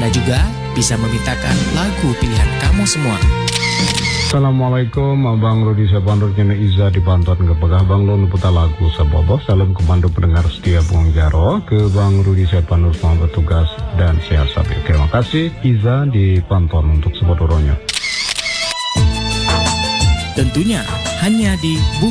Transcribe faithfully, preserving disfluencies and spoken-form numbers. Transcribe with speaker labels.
Speaker 1: Anda juga bisa memintakan lagu pilihan kamu semua.
Speaker 2: Assalamualaikum, Abang Rudi Sabandur Nyana Iza di Bantuan ke Pegah Bang Lon putar lagu Sabobo. Salam komando pendengar setia Bung Jaro ke Bang Rudi Sabandur selamat bertugas dan sehat sabi. Terima kasih Iza di Bantuan untuk Sabodoronya.
Speaker 1: Tentunya hanya di